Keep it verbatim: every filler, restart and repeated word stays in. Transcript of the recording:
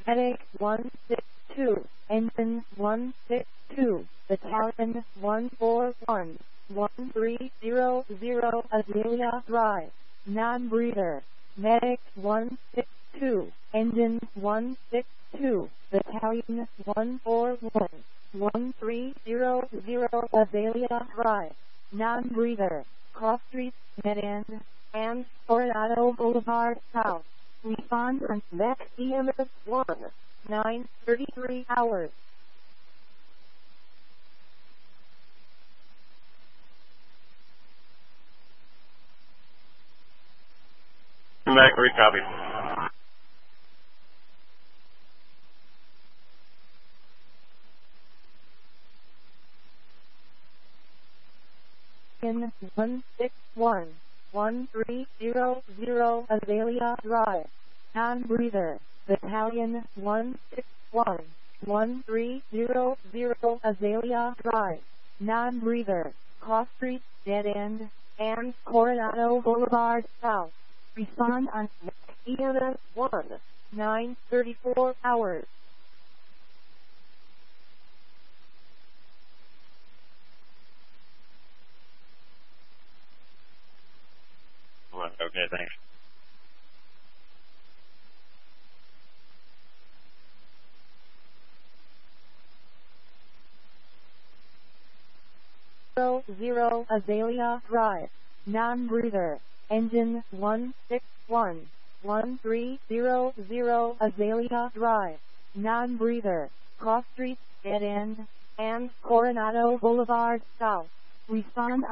Medic one six two, Engine one six two, Battalion one four one, one three zero zero, Azalea Drive, non-breather. Medic one six two, Engine one six two, Battalion one four one, one three zero zero, Azalea Drive, non-breather. Cross Street, Medan, and Coronado Boulevard South. Respond on Max E M S one, nine thirty-three hours. Mac, read copy. In one six one, one three zero zero, Azalea Drive, non-breather. Battalion one six one, one three zero zero, Azalea Drive, non-breather. Cross Street, Dead End, and Coronado Boulevard South. Respond on E M S one, nine thirty-four hours. Okay, thanks. Zero zero, Azalea Drive, non-breather. Engine one six one, one three zero zero, Azalea Drive, non-breather. Cross Street, Dead End, and Coronado Boulevard South. Respond